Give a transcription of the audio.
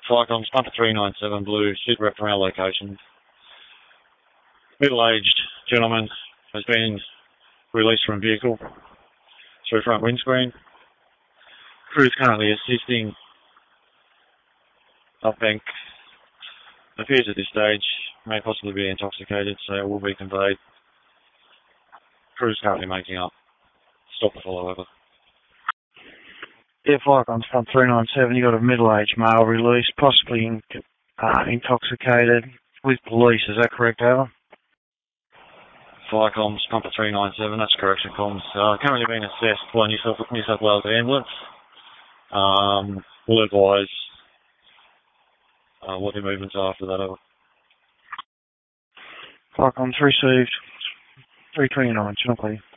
Firecoms, Pumper 397 Blue, sit rep from our location. Middle-aged gentleman has been released from vehicle through front windscreen. Crew is currently assisting up bank. Appears at this stage may possibly be intoxicated, so it will be conveyed. Crew is currently making up. Stop the follow over. Yeah, Firecoms, Pump 397, you got a middle-aged male released, possibly intoxicated with police, is that correct, over? Firecoms, Pumper 397, that's correction comms. Currently being assessed by New South Wales ambulance. We'll advise what the movements are after that, over. Firecoms received 329, Chinnock.